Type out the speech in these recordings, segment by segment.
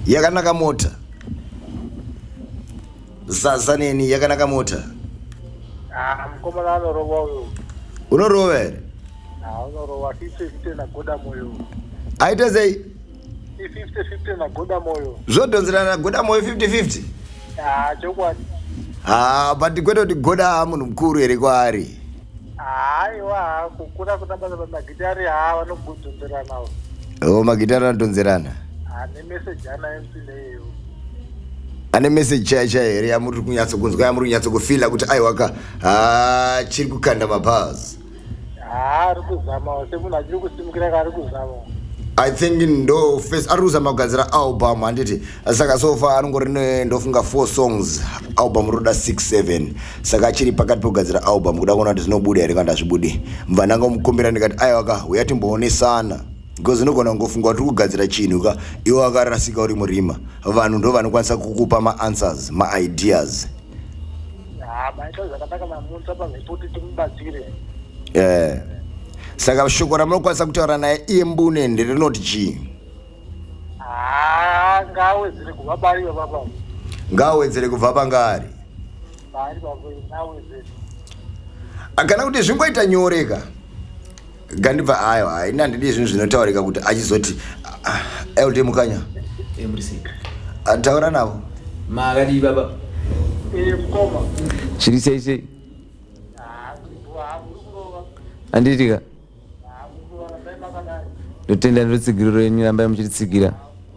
Yakanaka mota. Sasa nini yakanaka mota? Mkomana anorowa uyo. Unorowa ere? Unorowa 50-50 na goda moyo. Aita sei? 50-50 na goda moyo. Zvodonzerana goda moyo 50-50? Chokwadi. But kweto kuti goda munhu mukuru ere kwaari? Aiwa kukura kutambasa pamagitari vanobudhonzeranawo. Magitari anodonzerana? Nemeseji MC neyo. Ane message chaya here yamuri kunyatsokunzwa yamuri kunyatsokufila kuti aiwaka chiri kukanda mabhazi. Ari kuzama semunhu achiri kusimukira kari kuzama. I think ndo first ari kuzama kugadzira album handiti saka so far anongori ndofunga 4 songs album roda 6-7 saka achiri pakati pokugadzira album kuda kuona kuti zvinobuda here kana zvibudi mvananga mukumbira ndikati aiwaka uya timboonesana because unogona kungofunga kuti kugadzira chinhu ka iwo akarasika uri murima vanhu ndo vanokwanisa kukupa ma-answers ma-ideas. Maita zvakanaka mamunza pamhepoti timubatsire. Saka shoko ramunokwanisa kutaura naye iye mbune nderinoti chii? Ngaawedzere kubva pari papa. Ngaawedzere kubva pangari. Pari papa ngaawedzere. Kana kuti zvingoita nyoreka. Gandibva ayo haina ndidi zvinhu zvinotaurika kuti achizoti LD Mukanya. Taura navo. Makadi baba. Mukoma. Chiri sei. Anditika. Ndotenda ndotsigiro renyu rambai muchiritsigira.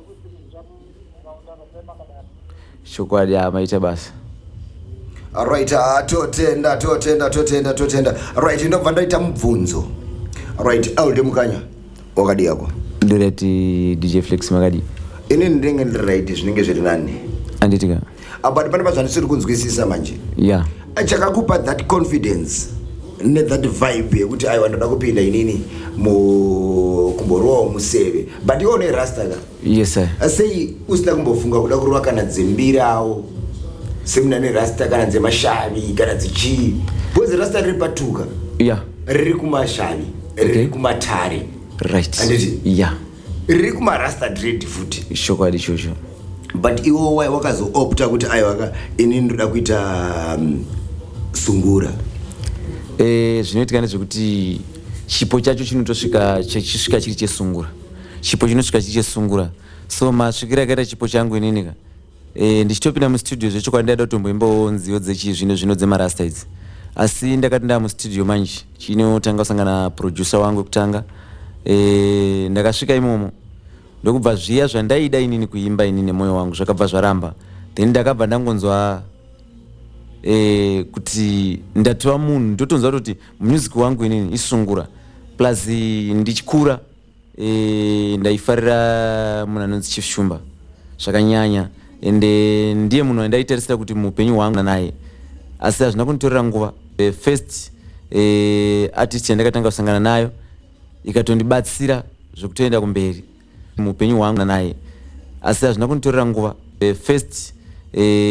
Chokwadi maita basa. Right, totenda. Right, ndobva ndaita mubvunzo. Right, LD Mukanya. Wakadi yako. Ndorati DJ Flex Makadi. Ini ndenge ndiraiti zvinenge zviri nani. Anditika. But pane zvandisiri kunzwisisa manje. Yeah. Chakakupa that confidence ne that vibe yekuti aiwa ndoda kupinda inini kumborowa museve but iwo ne rasta ka. Yes sir. Sei usina kumbofunga kuda kurwa kana dzembirawo semuna ne rasta kana dzemashavi kana dzichi bozi rasta riri patuka. Yeah. Riri kumashavi riri kumatare. Right. Anditi? Yeah. Riri kumarasta dread futi. Chokwadi chocho. But iwo wakazoopta kuti aiwaka ini ndoda kuita sungura. Zvinoitika ndezvekuti chipo chacho chinotosvika chiri chesungura. Chipo chinosvika chiri chesungura. So masvikira yakaita chipo changu ininika. Ndichitopinda mustudio zvechokwadi ndaida kutomboimbawo nziyo zvino dzemarasta idzi. Asi ndakati ndaa mustudio manje chinotanga kusangana producer wangu wekutanga. Ndakasvika imomo. Ndokubva zviya zvandaida inini kuimba inini nemoyo wangu zvakabva zvaramba. Then ndakabva ndangonzwa kuti ndatova munhu ndotonzwa kuti music wangu inini isungura plus ndichikura ndaifarira munhu anonzi Chief Shumba zvakanyanya ende ndiye munhu andaitarisira kuti muupenyu hwangu naye asi hazvina kunditorera nguva. First artist yandakatanga kusangana nayo ikatondibatsira zvokutoenda kumberi muupenyu hwangu naye asi hazvina kunditorera nguva. First